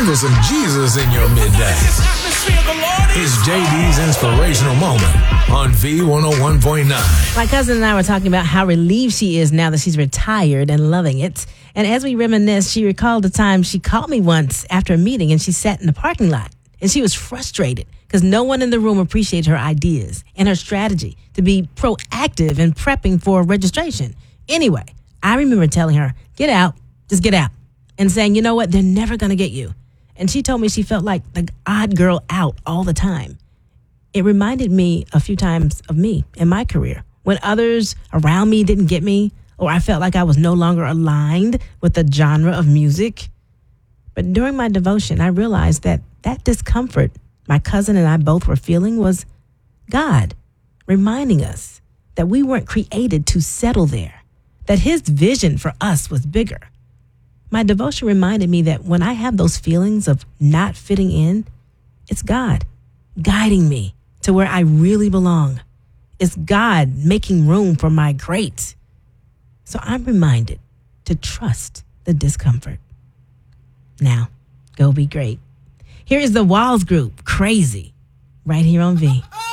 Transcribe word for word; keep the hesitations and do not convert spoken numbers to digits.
Sprinkle some Jesus in your midday. It's J D's Inspirational Moment on V one oh one point nine. My cousin and I were talking about how relieved she is now that she's retired and loving it. And as we reminisced, she recalled the time she called me once after a meeting and she sat in the parking lot. And she was frustrated because no one in the room appreciated her ideas and her strategy to be proactive in prepping for registration. Anyway, I remember telling her, get out, just get out. And saying, you know what, they're never going to get you. And she told me she felt like the odd girl out all the time. It reminded me a few times of me in my career when others around me didn't get me, or I felt like I was no longer aligned with the genre of music. But during my devotion, I realized that that discomfort my cousin and I both were feeling was God reminding us that we weren't created to settle there, that his vision for us was bigger. My devotion reminded me that when I have those feelings of not fitting in, it's God guiding me to where I really belong. It's God making room for my great. So I'm reminded to trust the discomfort. Now, go be great. Here is the Walls Group, Crazy, right here on V.